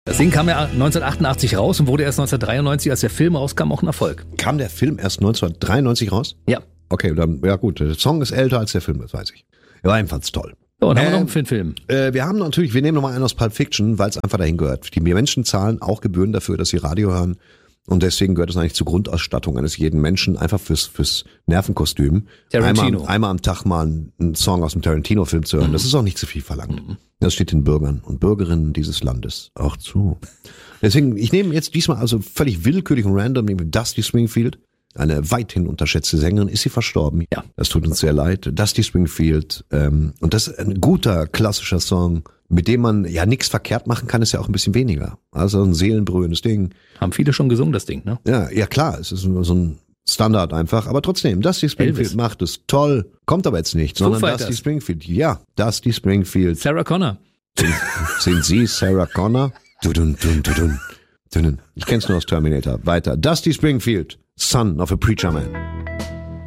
Das Ding kam ja 1988 raus und wurde erst 1993, als der Film rauskam, auch ein Erfolg. Kam der Film erst 1993 raus? Ja. Okay, dann, ja gut, der Song ist älter als der Film, das weiß ich. War ebenfalls toll. So, und haben wir noch einen Film. Wir nehmen nochmal einen aus Pulp Fiction, weil es einfach dahin gehört. Die Menschen zahlen auch Gebühren dafür, dass sie Radio hören. Und deswegen gehört es eigentlich zur Grundausstattung eines jeden Menschen, einfach fürs Nervenkostüm. Tarantino. Einmal am Tag mal einen Song aus dem Tarantino-Film zu hören. Das ist auch nicht zu viel verlangt. Das steht den Bürgern und Bürgerinnen dieses Landes auch zu. Deswegen, ich nehme jetzt diesmal also völlig willkürlich und random, nehme Dusty Springfield. Eine weithin unterschätzte Sängerin. Ist sie verstorben? Ja. Das tut uns sehr leid. Dusty Springfield. Und das ist ein guter, klassischer Song, mit dem man ja nichts verkehrt machen kann, ist ja auch ein bisschen weniger. Also ein seelenberührendes Ding. Haben viele schon gesungen, das Ding, ne? Ja, klar. Es ist nur so ein Standard einfach. Aber trotzdem, Dusty Springfield Elvis. macht es toll. Kommt aber jetzt nicht, sondern Fighters. Dusty Springfield. Ja, Dusty Springfield. Sarah Connor. Sind Sie Sarah Connor? Dudun, dun, dudun, dun. Ich kenn's nur aus Terminator. Weiter. Dusty Springfield. Son of a Preacher Man.